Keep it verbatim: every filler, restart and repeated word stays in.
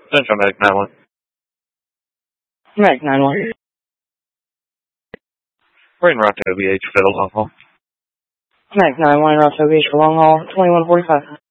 Central Medic nine one. Medic nine one. We're in Rockdale B H for the long haul. Medic nine one, Rockdale Beach for long haul, twenty-one forty-five.